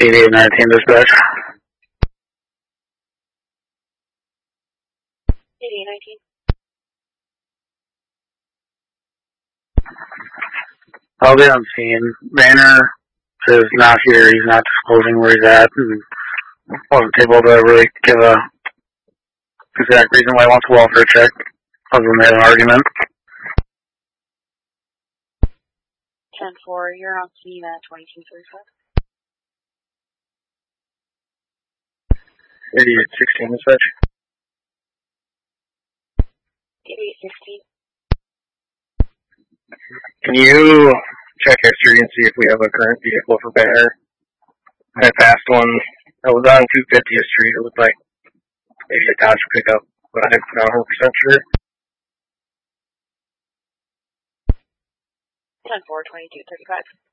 8819 dispatch. 8819. I'll be on scene. Banner says not here. He's not disclosing where he's at, and wasn't able to really give a exact reason why he wants a welfare check, other than they had an argument. 10-4, you're on scene at 2235. 8816 dispatch. 8816. Can you check history and see if we have a current vehicle for Banner? I passed one that was on 250th Street. It looked like maybe a Dodge pickup, but I'm not 100% sure. 10-4, 2235.